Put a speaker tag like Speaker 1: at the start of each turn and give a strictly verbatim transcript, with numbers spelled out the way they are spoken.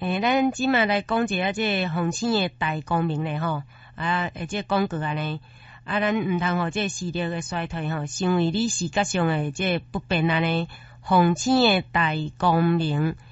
Speaker 1: 诶，咱即马来讲一下这风醒的大光明咧吼，啊，诶，这广告安尼，啊，咱毋通互这视力的衰退吼，成为你视觉上的这不便安尼。风醒的大光明，